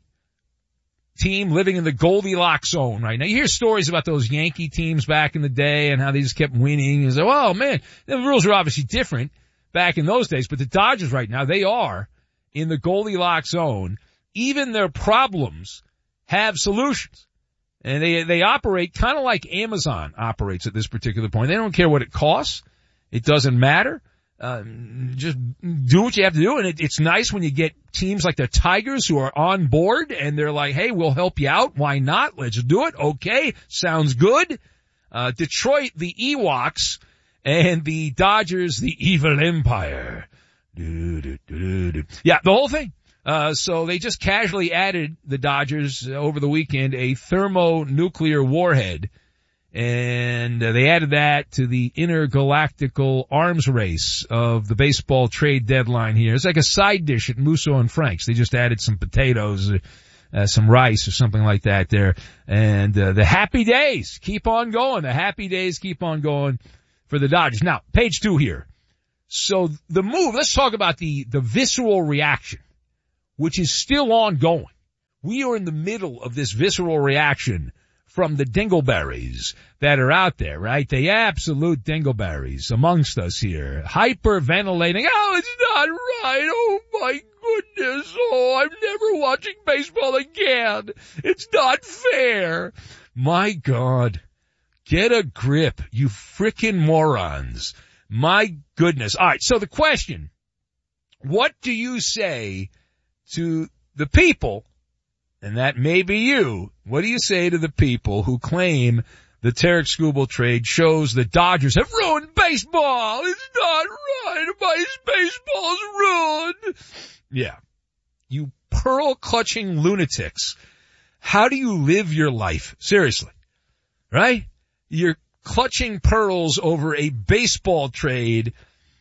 team living in the Goldilocks zone right now. You hear stories about those Yankee teams back in the day and how they just kept winning. And say, oh man, the rules are obviously different back in those days, but the Dodgers right now, they are in the Goldilocks zone. Even their problems have solutions. And they, they operate kind of like Amazon operates at this particular point. They don't care what it costs. It doesn't matter. Uh, just do what you have to do. And it, it's nice when you get teams like the Tigers who are on board and they're like, hey, we'll help you out. Why not? Let's do it. Okay. Sounds good. Uh, Detroit, the Ewoks, and the Dodgers, the evil empire. Do, do, do, do. Yeah, the whole thing. Uh, so they just casually added the Dodgers uh, over the weekend a thermonuclear warhead. And uh, they added that to the intergalactical arms race of the baseball trade deadline here. It's like a side dish at Musso and Frank's. They just added some potatoes, uh, uh, some rice or something like that there. And uh, the happy days keep on going. The happy days keep on going for the Dodgers. Now, page two here. So the move, let's talk about the, the visceral reaction, which is still ongoing. We are in the middle of this visceral reaction from the dingleberries that are out there, right? The absolute dingleberries amongst us here, hyperventilating. Oh, it's not right. Oh my goodness. Oh, I'm never watching baseball again. It's not fair. My God, get a grip, you frickin' morons. My goodness. All right. So the question, what do you say to the people? And that may be you. What do you say to the people who claim the Tarek Skubal trade shows the Dodgers have ruined baseball? It's not right. My baseball's ruined. Yeah. You pearl-clutching lunatics. How do you live your life? Seriously. Right? You're clutching pearls over a baseball trade,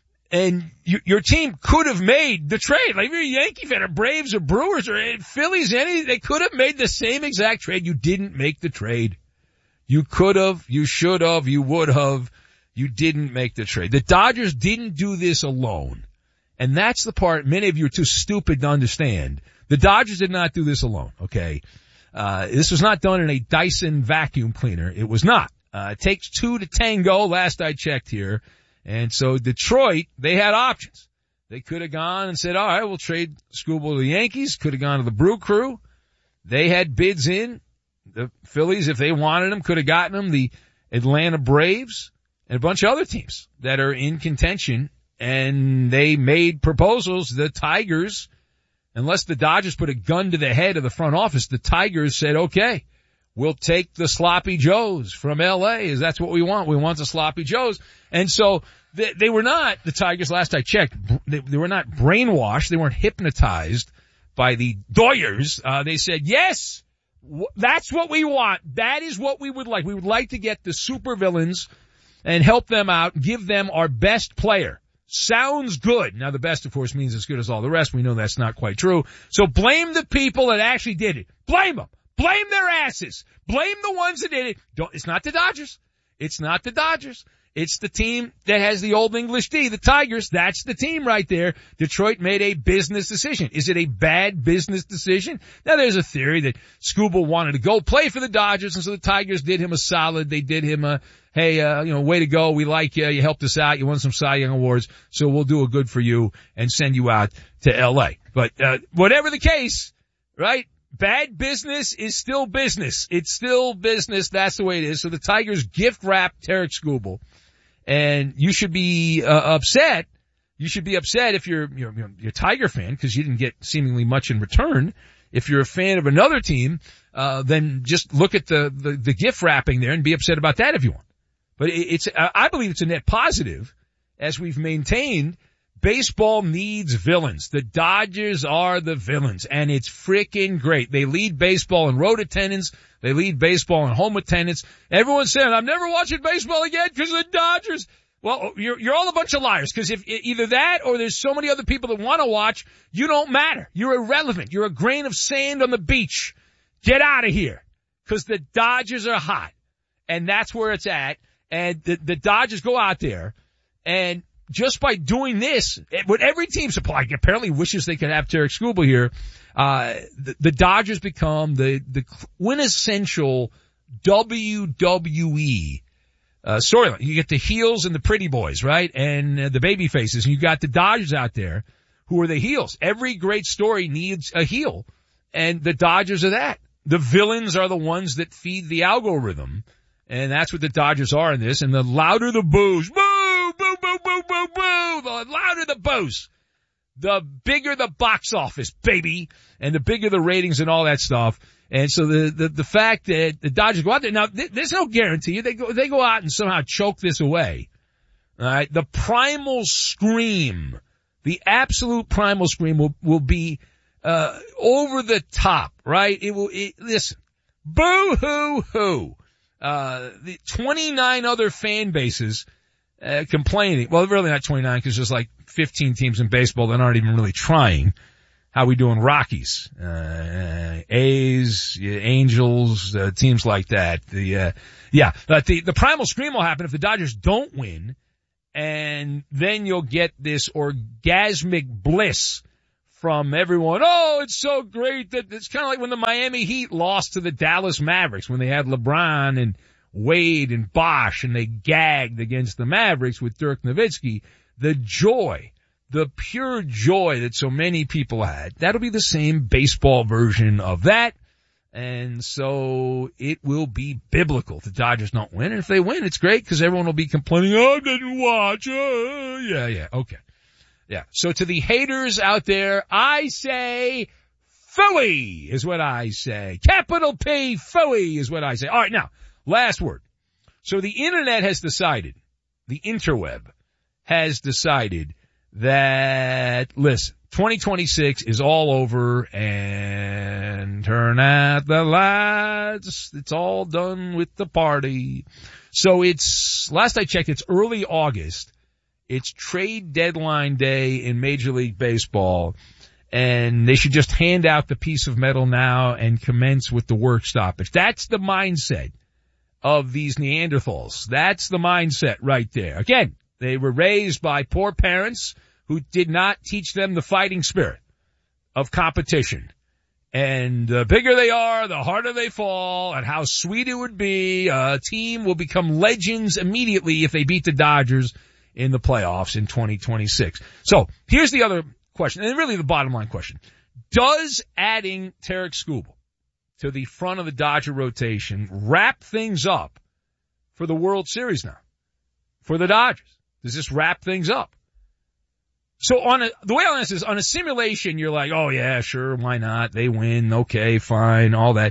and you, your team could have made the trade. Like if you're a Yankee fan or Braves or Brewers or Phillies, any, they could have made the same exact trade. You didn't make the trade. You could have, you should have, you would have. You didn't make the trade. The Dodgers didn't do this alone. And that's the part many of you are too stupid to understand. The Dodgers did not do this alone, okay? Uh, this was not done in a Dyson vacuum cleaner. It was not. Uh, it takes two to tango, last I checked here. And so Detroit, they had options. They could have gone and said, all right, we'll trade Skubal to the Yankees. Could have gone to the Brew Crew. They had bids in. The Phillies, if they wanted them, could have gotten them. The Atlanta Braves and a bunch of other teams that are in contention. And they made proposals. The Tigers, unless the Dodgers put a gun to the head of the front office, the Tigers said, okay, we'll take the sloppy Joes from L A. Is that's what we want? We want the sloppy Joes. And so they, they were not, the Tigers, last I checked, they, they were not brainwashed. They weren't hypnotized by the Doyers. Uh, they said, yes, w- that's what we want. That is what we would like. We would like to get the supervillains and help them out, give them our best player. Sounds good. Now the best, of course, means as good as all the rest. We know that's not quite true. So blame the people that actually did it. Blame them. Blame their asses. Blame the ones that did it. Don't, it's not the Dodgers. It's not the Dodgers. It's the team that has the old English D, the Tigers. That's the team right there. Detroit made a business decision. Is it a bad business decision? Now there's a theory that Skubal wanted to go play for the Dodgers, and so the Tigers did him a solid. They did him a, hey, uh, you know, way to go. We like you. You helped us out. You won some Cy Young awards, so we'll do a good for you and send you out to L A. But, uh, whatever the case, right? Bad business is still business. It's still business. That's the way it is. So the Tigers gift wrapped Tarek Skubal. And you should be uh, upset. You should be upset if you're, you're, you're a Tiger fan because you didn't get seemingly much in return. If you're a fan of another team, uh, then just look at the, the, the gift wrapping there and be upset about that if you want. But it, it's, I believe it's a net positive, as we've maintained. Baseball needs villains. The Dodgers are the villains, and it's freaking great. They lead baseball in road attendance. They lead baseball in home attendance. Everyone's saying, I'm never watching baseball again because of the Dodgers. Well, you're, you're all a bunch of liars, because if either that or there's so many other people that want to watch, you don't matter. You're irrelevant. You're a grain of sand on the beach. Get out of here, because the Dodgers are hot, and that's where it's at. And the, the Dodgers go out there, and just by doing this, what every team supply apparently wishes they could have Tarek Skubal here, uh, the, the Dodgers become the, the quintessential W W E, uh, storyline. You get the heels and the pretty boys, right? And uh, the baby faces. And you got the Dodgers out there who are the heels. Every great story needs a heel, and the Dodgers are that. The villains are the ones that feed the algorithm, and that's what the Dodgers are in this. And the louder the boos, boo, boo, boo, boo, boo, boo, the louder the boos, the bigger the box office, baby, and the bigger the ratings and all that stuff. And so the, the, the fact that the Dodgers go out there, now th- there's no guarantee. They go, they go out and somehow choke this away. All right. The primal scream, the absolute primal scream will, will be uh, over the top, right? It will, it, listen, boo hoo hoo. Uh, the twenty-nine other fan bases, uh, complaining. Well, really not twenty-nine because there's like fifteen teams in baseball that aren't even really trying. How we doing? Rockies, uh, A's, Angels, uh, teams like that. The, uh, yeah, but the, the primal scream will happen if the Dodgers don't win. And then you'll get this orgasmic bliss from everyone. Oh, it's so great that it's kind of like when the Miami Heat lost to the Dallas Mavericks when they had LeBron and Wade and Bosh and they gagged against the Mavericks with Dirk Nowitzki. The joy, the pure joy that so many people had. That'll be the same baseball version of that. And so it will be biblical if the Dodgers don't win. And if they win, it's great because everyone will be complaining, oh, I didn't watch. Oh, yeah, yeah, okay. Yeah. So to the haters out there, I say Philly is what I say. Capital P, Philly is what I say. All right, now, last word. So the internet has decided, the interweb has decided that, listen, twenty twenty-six is all over and turn out the lights. It's all done with the party. So it's, last I checked, it's early August. It's trade deadline day in Major League Baseball, and they should just hand out the piece of metal now and commence with the work stoppage. That's the mindset of these Neanderthals. That's the mindset right there. Again, they were raised by poor parents who did not teach them the fighting spirit of competition. And the bigger they are, the harder they fall, and how sweet it would be. A team will become legends immediately if they beat the Dodgers in the playoffs in twenty twenty-six. So here's the other question, and really the bottom line question. Does adding Tarik Skubal to the front of the Dodger rotation wrap things up for the World Series now? For the Dodgers? Does this wrap things up? So on a, the way I answer is on a simulation, you're like, oh yeah, sure, why not? They win, okay, fine, all that.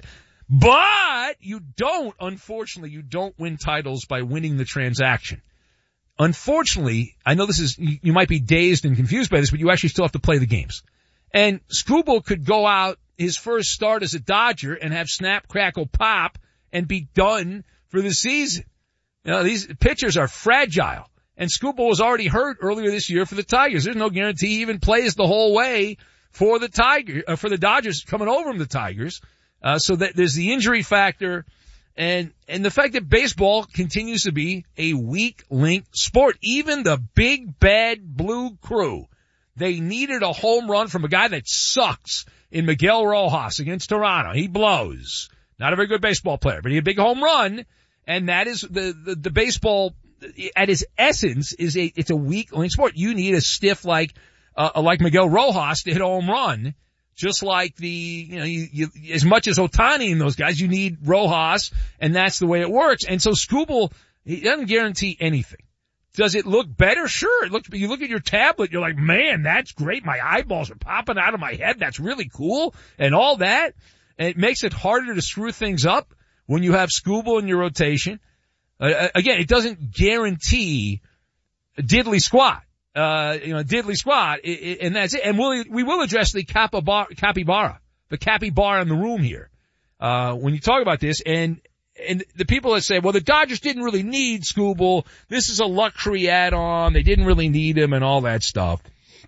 But you don't, unfortunately, you don't win titles by winning the transaction. Unfortunately, I know this is, you might be dazed and confused by this, but you actually still have to play the games. And Skubal could go out his first start as a Dodger and have snap, crackle, pop and be done for the season. You know, these pitchers are fragile. And Skubal was already hurt earlier this year for the Tigers. There's no guarantee he even plays the whole way for the Tiger, uh, for the Dodgers coming over from the Tigers. Uh, so that there's the injury factor and, and the fact that baseball continues to be a weak link sport. Even the big bad blue crew, they needed a home run from a guy that sucks in Miguel Rojas against Toronto. He blows. Not a very good baseball player, but he had a big home run. And that is the, the, the baseball at its essence is a, it's a weak link sport. You need a stiff like, uh, like Miguel Rojas to hit a home run. Just like the, you know, you, you, as much as Ohtani and those guys, you need Rojas, and that's the way it works. And so Skubal, he doesn't guarantee anything. Does it look better? Sure. It looks, you look at your tablet, you're like, man, that's great. My eyeballs are popping out of my head. That's really cool. And all that. And it makes it harder to screw things up when you have Skubal in your rotation. Uh, again, it doesn't guarantee diddly squat. Uh, you know, diddly squat, it, it, and that's it. And we'll, we will address the capybara, capybara, the capybara in the room here, uh, when you talk about this. And, and the people that say, well, the Dodgers didn't really need Skubal. This is a luxury add-on. They didn't really need him and all that stuff.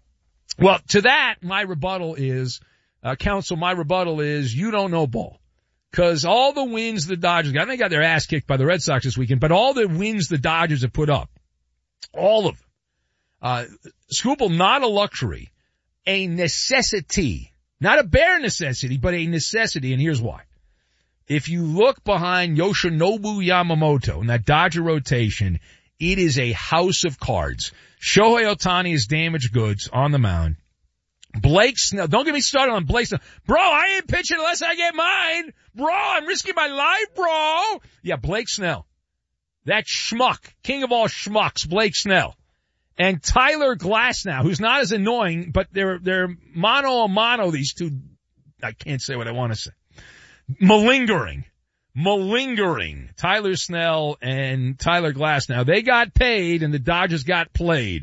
Well, to that, my rebuttal is, uh, counsel, my rebuttal is you don't know ball. Cause all the wins the Dodgers got, they got their ass kicked by the Red Sox this weekend, but all the wins the Dodgers have put up, all of them, uh, Skubal, not a luxury, a necessity, not a bare necessity, but a necessity. And here's why. If you look behind Yoshinobu Yamamoto in that Dodger rotation, it is a house of cards. Shohei Ohtani is damaged goods on the mound. Blake Snell, don't get me started on Blake Snell. Bro, I ain't pitching unless I get mine. Bro, I'm risking my life, bro. Yeah, Blake Snell. That schmuck, king of all schmucks, Blake Snell. And Tyler Glasnow, who's not as annoying, but they're, they're mano a mano, these two, I can't say what I want to say. Malingering. Malingering. Tyler Snell and Tyler Glasnow. They got paid and the Dodgers got played.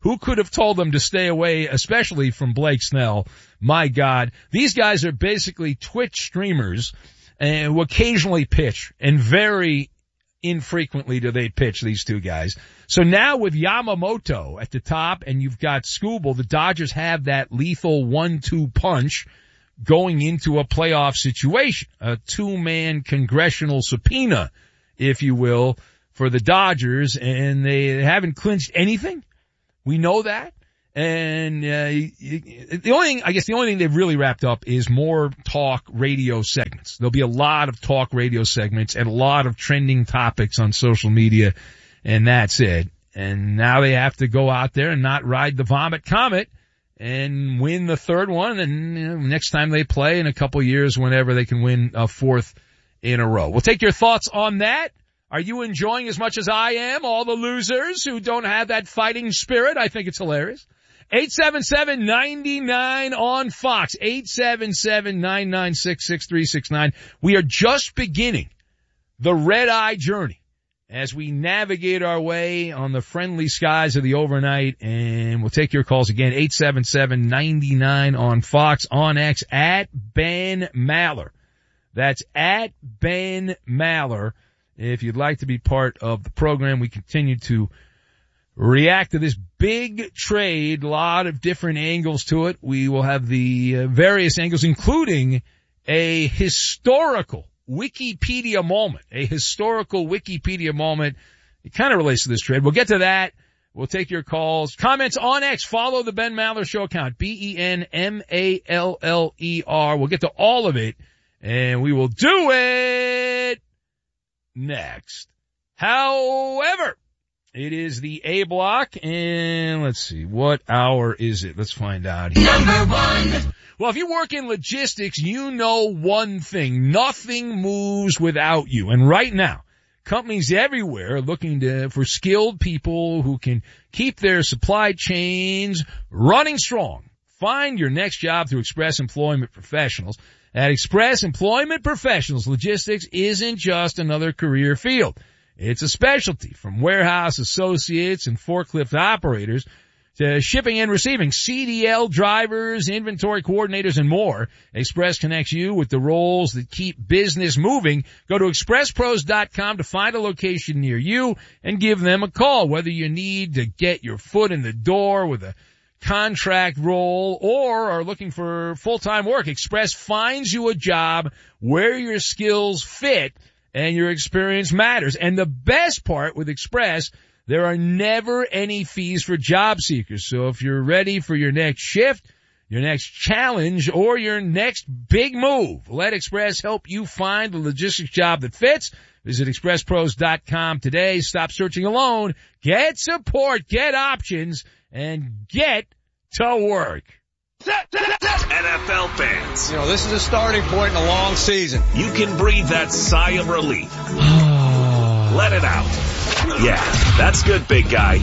Who could have told them to stay away, especially from Blake Snell? My God. These guys are basically Twitch streamers and who occasionally pitch, and very infrequently do they pitch, these two guys. So now with Yamamoto at the top and you've got Skubal, the Dodgers have that lethal one two punch going into a playoff situation, a two-man congressional subpoena, if you will, for the Dodgers, and they haven't clinched anything. We know that. And uh, the only thing, I guess the only thing they've really wrapped up is more talk radio segments. There'll be a lot of talk radio segments and a lot of trending topics on social media, and that's it. And now they have to go out there and not ride the vomit comet and win the third one, and you know, next time they play in a couple years, whenever, they can win a fourth in a row. We'll take your thoughts on that. Are you enjoying as much as I am all the losers who don't have that fighting spirit? I think it's hilarious. eight seven seven, nine nine on Fox, eight seven seven, nine nine six, six three six nine. We are just beginning the red-eye journey as we navigate our way on the friendly skies of the overnight, and we'll take your calls again, eight seven seven, nine nine on Fox, on X, at Ben Maller. That's at Ben Maller. If you'd like to be part of the program, we continue to react to this big trade, a lot of different angles to it. We will have the uh, various angles, including a historical Wikipedia moment, a historical Wikipedia moment. It kind of relates to this trade. We'll get to that. We'll take your calls. Comments on X. Follow the Ben Maller Show account, B E N M A L L E R. We'll get to all of it, and we will do it next. However, it is the A block, and let's see, what hour is it? Let's find out here. Number one. Well, if you work in logistics, you know one thing. Nothing moves without you. And right now, companies everywhere are looking to, for skilled people who can keep their supply chains running strong. Find your next job through Express Employment Professionals. At Express Employment Professionals, logistics isn't just another career field. It's a specialty, from warehouse associates and forklift operators to shipping and receiving, C D L drivers, inventory coordinators, and more. Express connects you with the roles that keep business moving. Go to express pros dot com to find a location near you and give them a call. Whether you need to get your foot in the door with a contract role or are looking for full-time work, Express finds you a job where your skills fit and your experience matters. And the best part with Express, there are never any fees for job seekers. So if you're ready for your next shift, your next challenge, or your next big move, let Express help you find the logistics job that fits. Visit express pros dot com today. Stop searching alone. Get support, get options, and get to work. N F L fans, you know, this is a starting point in a long season. You can breathe that sigh of relief. Let it out. Yeah, that's good, big guy.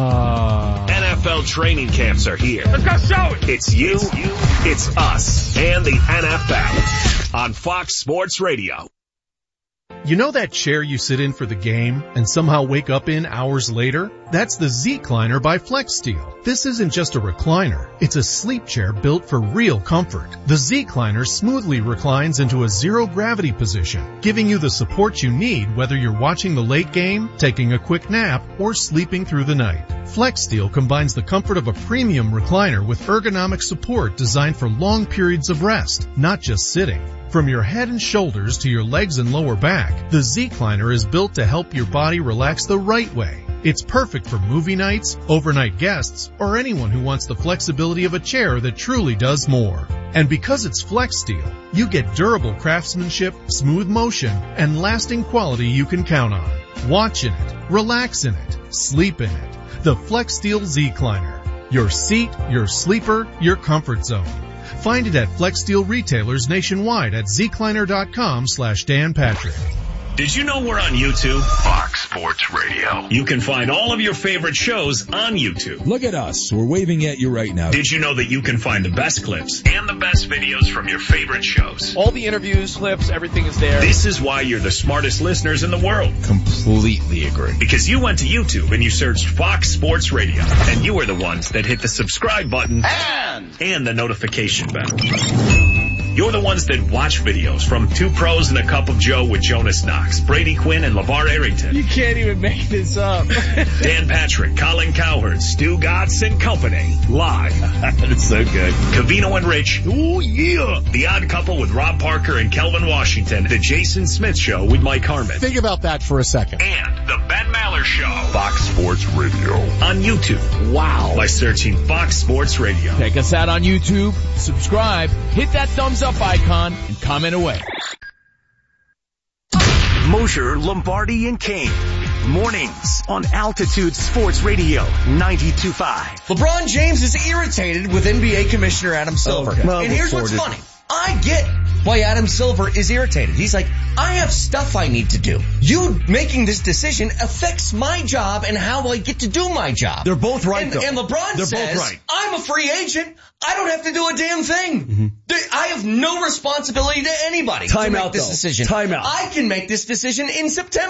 N F L training camps are here. Let's go show it. It's you, it's you, it's us, and the N F L on Fox Sports Radio. You know that chair you sit in for the game and somehow wake up in hours later? That's the Z-Cliner by FlexSteel. This isn't just a recliner. It's a sleep chair built for real comfort. The Z-Cliner smoothly reclines into a zero-gravity position, giving you the support you need whether you're watching the late game, taking a quick nap, or sleeping through the night. FlexSteel combines the comfort of a premium recliner with ergonomic support designed for long periods of rest, not just sitting. From your head and shoulders to your legs and lower back, the Z-Cliner is built to help your body relax the right way. It's perfect for movie nights, overnight guests, or anyone who wants the flexibility of a chair that truly does more. And because it's FlexSteel, you get durable craftsmanship, smooth motion, and lasting quality you can count on. Watch in it, relax in it, sleep in it. The FlexSteel Z-Cliner. Your seat, your sleeper, your comfort zone. Find it at FlexSteel retailers nationwide at zcliner dot com slash Dan Patrick. Did you know we're on YouTube? Fox Sports Radio. You can find all of your favorite shows on YouTube. Look at us. We're waving at you right now. Did you know that you can find the best clips and the best videos from your favorite shows? All the interviews, clips, everything is there. This is why you're the smartest listeners in the world. Completely agree. Because you went to YouTube and you searched Fox Sports Radio. And you are the ones that hit the subscribe button and, and the notification bell. You're the ones that watch videos from Two Pros and a Cup of Joe with Jonas Knox, Brady Quinn, and LeVar Arrington. You can't even make this up. Dan Patrick, Colin Cowherd, Stu Gatz and Company. Live. That's so good. Cavino and Rich. Oh, yeah. The Odd Couple with Rob Parker and Kelvin Washington. The Jason Smith Show with Mike Harmon. Think about that for a second. And the Ben Maller Show. Fox Sports Radio. On YouTube. Wow. By searching Fox Sports Radio. Check us out on YouTube. Subscribe. Hit that thumbs up icon and comment away. Mosher, Lombardi, and Kane. Mornings on Altitude Sports Radio ninety-two point five. LeBron James is irritated with N B A Commissioner Adam Silver. Okay. Well, and here's what's reported. funny. I get why Adam Silver is irritated. He's like, I have stuff I need to do. You making this decision affects my job and how I get to do my job. They're both right, and, though. and LeBron They're says, both right. I'm a free agent. I don't have to do a damn thing. Mm-hmm. There- I have no responsibility to anybody Time to make out, this though. decision. Time out. I can make this decision in September.